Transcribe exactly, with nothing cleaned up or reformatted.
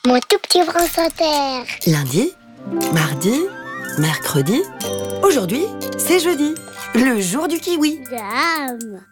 Mon tout petit France Inter. Lundi, mardi, mercredi. Aujourd'hui, c'est jeudi, le jour du kiwi. Dame.